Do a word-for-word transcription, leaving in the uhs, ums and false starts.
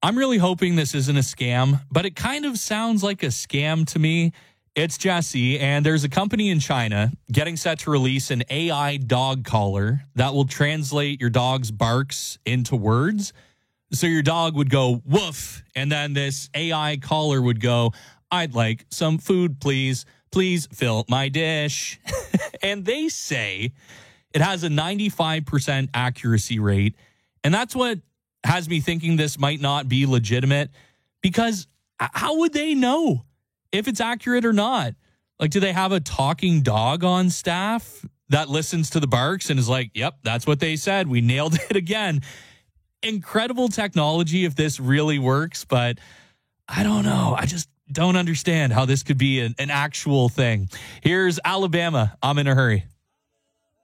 I'm really hoping this isn't a scam, but it kind of sounds like a scam to me. It's Jesse, and there's a company in China getting set to release an A I dog collar that will translate your dog's barks into words. So your dog would go woof, and then this A I collar would go, I'd like some food, please. Please fill my dish. And they say it has a ninety-five percent accuracy rate. And that's what has me thinking this might not be legitimate, because how would they know if it's accurate or not? Like, do they have a talking dog on staff that listens to the barks and is like, yep, that's what they said. We nailed it again. Incredible technology if this really works, but I don't know. I just don't understand how this could be an, an actual thing. Here's Alabama. I'm in a hurry.